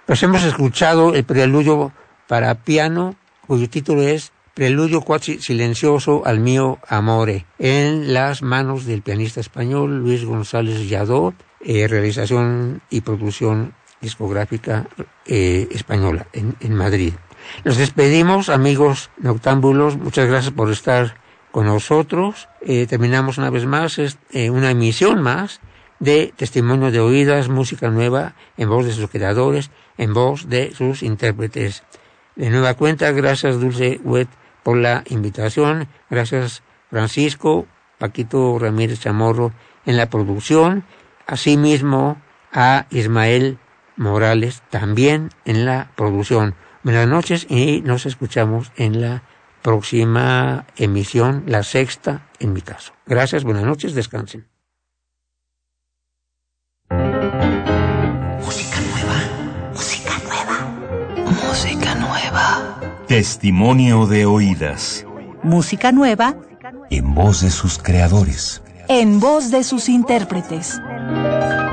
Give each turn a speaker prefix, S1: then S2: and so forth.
S1: Pues hemos escuchado el preludio para piano, cuyo título es Preludio quasi silencioso al mio amore, en las manos del pianista español Luis González Lladó, realización y producción discográfica española en Madrid. Nos despedimos, amigos noctámbulos, muchas gracias por estar con nosotros. Terminamos una vez más una emisión más de Testimonio de Oídas, música nueva en voz de sus creadores, en voz de sus intérpretes. De nueva cuenta, gracias Dulce Wet por la invitación, gracias Francisco, Paquito Ramírez Chamorro en la producción, asimismo a Ismael Morales también en la producción. Buenas noches y nos escuchamos en la próxima emisión, la sexta en mi caso. Gracias, buenas noches, descansen.
S2: Música nueva, música nueva, música nueva.
S3: Testimonio de Oídas.
S4: Música nueva
S3: En voz de sus creadores.
S4: en voz de sus intérpretes.